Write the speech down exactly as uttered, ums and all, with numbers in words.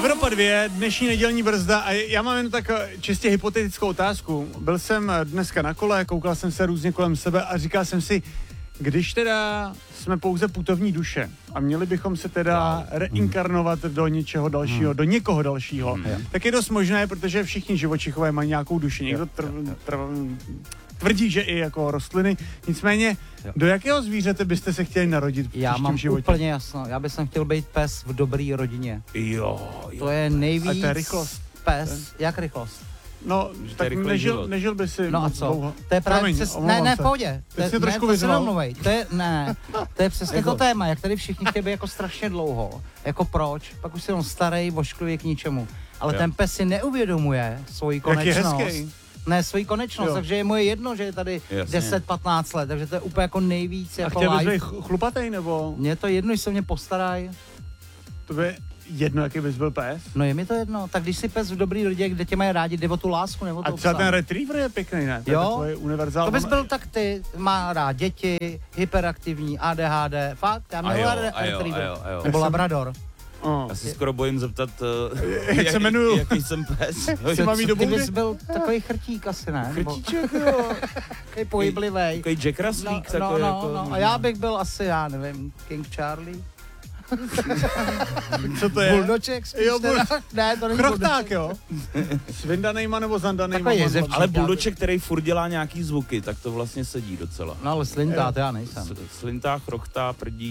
Evropa dvě, dnešní nedělní brzda a já mám jen tak čistě hypotetickou otázku. Byl jsem dneska na kole, koukal jsem se různě kolem sebe a říkal jsem si, když teda jsme pouze putovní duše a měli bychom se teda reinkarnovat do něčeho dalšího, do někoho dalšího, tak je dost možné, protože všichni živočichové mají nějakou duši. Někdo tr- tr- tvrdí, že i jako rostliny. Nicméně, do jakého zvířete byste se chtěli narodit v Já mám životě? úplně jasno. Já bych chtěl být pes v dobrý rodině. Jo, jo. To je nejvíc A to je rychlost. pes. Ten? Jak rychlost? No, tak nežil, nežil by si No a co? dlouho. To je právě Promiň, přes... Ne, ne, v pohodě. To je, jsi ne, trošku to se vyzval. domluvej. To je, ne, to je přesně Jako- to téma, jak tady všichni chtějí být jako strašně dlouho. Jako proč? Pak už si on starý, vošklivý k ničemu. Ale Jo. ten pes si neuvědomuje svoji Jak je konečnost. hezký. Ne, svoji konečnost, Jo. takže je moje jedno, že je tady Jasně. deset patnáct let, takže to je úplně jako nejvíc A jako chtěl bys live. být ch- chlupatej, nebo Mně je to jedno, když se o mě postarají. to by jedno, jaký bys byl pes? No je mi to jedno, tak když si pes v dobrý rodě, kde tě mají rádi, jde o tu lásku nebo A to třeba ten retriever je pěkný, ne? To je Jo. tvoje univerzál. To bys byl tak ty, má rád děti, hyperaktivní, A D H D, fakt, já A miluji jo, re- a jo, retriever. a jo, a jo. Nebo labrador. Oh. Já se skoro bojím zeptat, uh, Jak se jmenuju? Jaký jsem pes. Co mám jít do Ty boudy? bys byl takový chrtík asi, ne? Nebo Chrtíček, jo. takový pohyblivej. Takový Jack No, Russellík, no, takový no, jako... no, a já bych byl asi, já nevím, King Charlie. Co to je? Buldoček spíš Jo, teda. bul- Ne, to není Chrochták, jo? S vyndanejma nebo zandanejma? Takový mám jezevčík. hlavně. Ale buldoček, který furt dělá nějaký zvuky, tak to vlastně sedí docela. No ale slintá, to já nejsem. S- Slintá, chrochtá, prdí.